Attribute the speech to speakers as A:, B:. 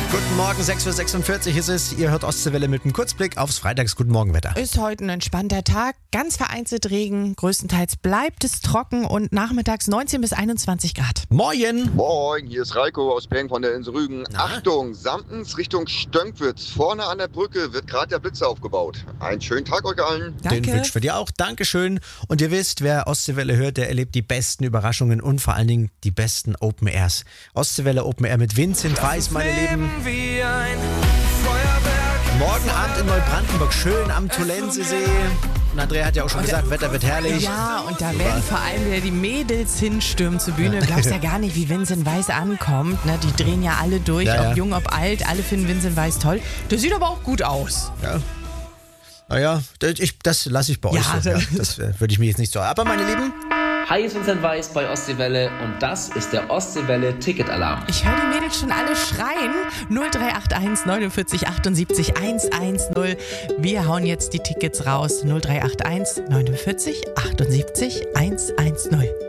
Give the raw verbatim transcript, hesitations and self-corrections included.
A: Guten Morgen, sechs Uhr sechsundvierzig ist es. Ihr hört Ostseewelle mit einem Kurzblick aufs Freitags Guten Morgenwetter.
B: Ist heute ein entspannter Tag, ganz vereinzelt Regen, größtenteils bleibt es trocken und nachmittags neunzehn bis einundzwanzig Grad.
A: Moin!
C: Moin, hier ist Reiko aus Peng von der Insel Rügen.
A: Na?
C: Achtung, Samtens Richtung Stönkwitz. Vorne an der Brücke wird gerade der Blitzer aufgebaut. Einen schönen Tag euch allen.
B: Danke.
A: Den wünsche ich für dir auch. Dankeschön. Und ihr wisst, wer Ostseewelle hört, der erlebt die besten Überraschungen und vor allen Dingen die besten Open Airs. Ostseewelle Open Air mit Vincent Weiss, meine Lieben.
D: Wie ein Feuerwerk.
A: Morgen Abend in Neubrandenburg, schön am Tulensesee. Und Andrea hat ja auch schon gesagt, Wetter wird herrlich.
B: Ja, und da werden vor allem wieder die Mädels hinstürmen zur Bühne. Du glaubst ja gar nicht, wie Vincent Weiss ankommt. Ne? Die drehen ja alle durch,
A: Ja, ja.
B: ob jung, ob alt. Alle finden Vincent Weiss toll. Der sieht aber auch gut aus.
A: Ja. Naja, das, ich- das lasse ich bei euch
B: Ja,
A: so. Ja, das äh, würde ich mir jetzt nicht so. Aber meine Lieben,
E: Hi, ist Vincent Weiss bei Ostseewelle und das ist der Ostseewelle Ticketalarm.
B: Ich höre die Mädels schon alle schreien. null drei acht eins neunundvierzig achtundsiebzig hundertzehn. Wir hauen jetzt die Tickets raus. null drei acht eins neunundvierzig achtundsiebzig hundertzehn.